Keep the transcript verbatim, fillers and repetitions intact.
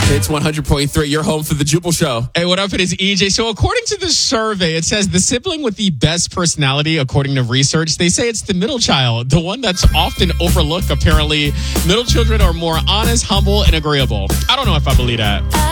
It's one hundred point three. You're home for the Jubal Show. Hey, what up? It is E J. So according to the survey, it says the sibling with the best personality, according to research, they say it's the middle child, the one that's often overlooked. Apparently, middle children are more honest, humble, and agreeable. I don't know if I believe that.